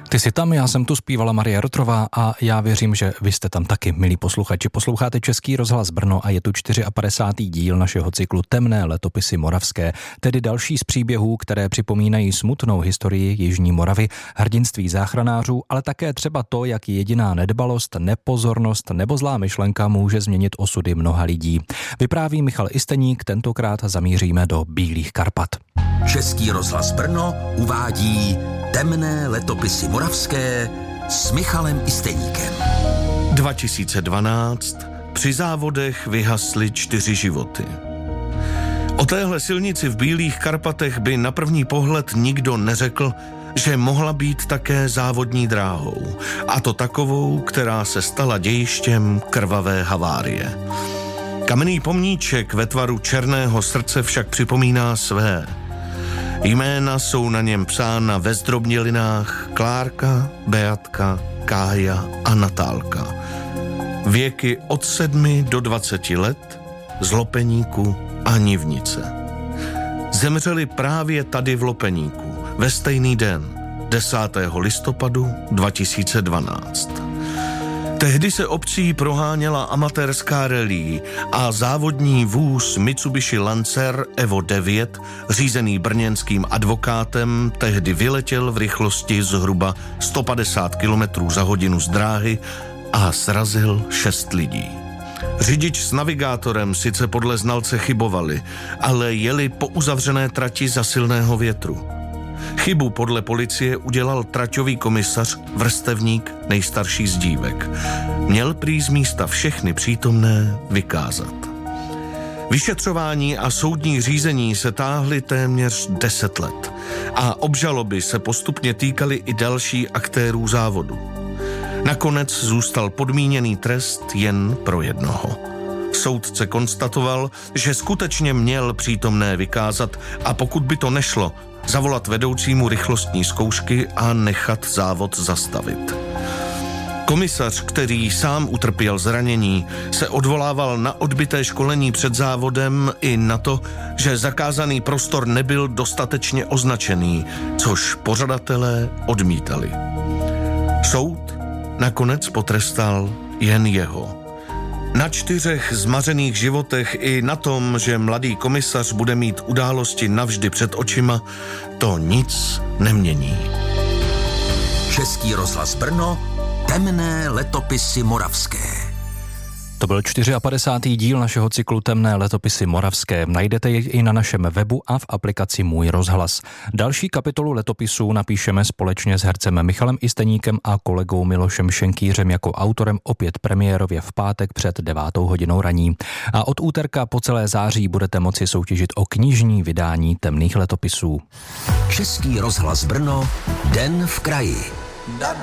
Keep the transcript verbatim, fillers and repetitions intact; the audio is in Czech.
Ty jsi tam, já jsem tu, zpívala Marie Rotrová a já věřím, že vy jste tam taky, milí posluchači. Posloucháte Český rozhlas Brno a je tu padesátý čtvrtý díl našeho cyklu Temné letopisy moravské, tedy další z příběhů, které připomínají smutnou historii Jižní Moravy, hrdinství záchranářů, ale také třeba to, jak jediná nedbalost, nepozornost nebo zlá myšlenka může změnit osudy mnoha lidí. Vypráví Michal Isteník, tentokrát zamíříme do Bílých Karpat. Český rozhlas Brno uvádí Temné letopisy moravské s Michalem Isteníkem. dva tisíce dvanáct. Při závodech vyhasly čtyři životy. O téhle silnici v Bílých Karpatech by na první pohled nikdo neřekl, že mohla být také závodní dráhou. A to takovou, která se stala dějištěm krvavé havárie. Kamenný pomníček ve tvaru černého srdce však připomíná své. Jména jsou na něm psána ve zdrobnělinách Klárka, Beatka, Kája a Natálka. Věky od sedmi do dvaceti let, z Lopeníku a Nivnice. Zemřeli právě tady v Lopeníku, ve stejný den, desátého listopadu dva tisíce dvanáct. Tehdy se obcí proháněla amatérská rallye a závodní vůz Mitsubishi Lancer Evo devět, řízený brněnským advokátem, tehdy vyletěl v rychlosti zhruba sto padesát kilometrů za hodinu z dráhy a srazil šest lidí. Řidič s navigátorem sice podle znalce chybovali, ale jeli po uzavřené trati za silného větru. Chybu podle policie udělal traťový komisař, vrstevník, nejstarší z dívek. Měl prý z místa všechny přítomné vykázat. Vyšetřování a soudní řízení se táhly téměř deset let a obžaloby se postupně týkaly i další aktérů závodu. Nakonec zůstal podmíněný trest jen pro jednoho. Soudce konstatoval, že skutečně měl přítomné vykázat a pokud by to nešlo, zavolat vedoucímu rychlostní zkoušky a nechat závod zastavit. Komisař, který sám utrpěl zranění, se odvolával na odbyté školení před závodem i na to, že zakázaný prostor nebyl dostatečně označený, což pořadatelé odmítali. Soud nakonec potrestal jen jeho. Na čtyřech zmařených životech i na tom, že mladý komisař bude mít události navždy před očima, to nic nemění. Český rozhlas Brno, Temné letopisy moravské. To byl padesátý čtvrtý díl našeho cyklu Temné letopisy moravské. Najdete jej i na našem webu a v aplikaci Můj rozhlas. Další kapitolu letopisů napíšeme společně s hercem Michalem Isteníkem a kolegou Milošem Šenkýřem jako autorem opět premiérově v pátek před devátou hodinou raní. A od úterka po celé září budete moci soutěžit o knižní vydání Temných letopisů. Český rozhlas Brno, Den v kraji.